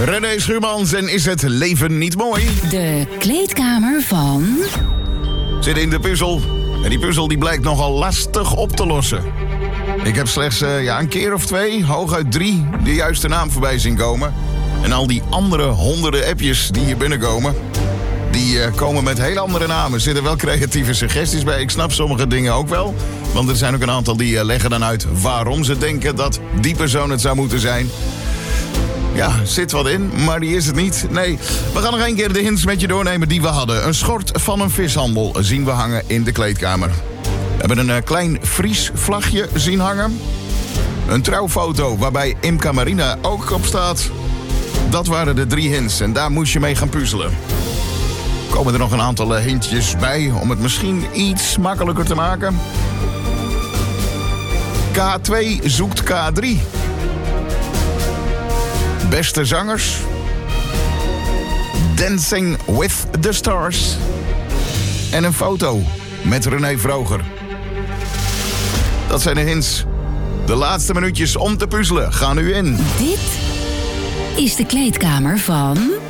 René Schuurmans en is het leven niet mooi? De kleedkamer van... Zit in de puzzel. En die puzzel die blijkt nogal lastig op te lossen. Ik heb slechts een keer of 2, hooguit 3, de juiste naam voorbij zien komen. En al die andere honderden appjes die hier binnenkomen... die komen met heel andere namen. Er zitten wel creatieve suggesties bij. Ik snap sommige dingen ook wel. Want er zijn ook een aantal die leggen dan uit... waarom ze denken dat die persoon het zou moeten zijn. Ja, zit wat in, maar die is het niet. Nee, we gaan nog 1 keer de hints met je doornemen die we hadden. Een schort van een vishandel zien we hangen in de kleedkamer. We hebben een klein Fries vlagje zien hangen. Een trouwfoto waarbij Imca Marina ook op staat. Dat waren de 3 hints en daar moest je mee gaan puzzelen. Komen er nog een aantal hintjes bij om het misschien iets makkelijker te maken. K2 zoekt K3. Beste zangers. Dancing with the Stars. En een foto met René Vroger. Dat zijn de hints. De laatste minuutjes om te puzzelen gaan nu in. Dit is de kleedkamer van...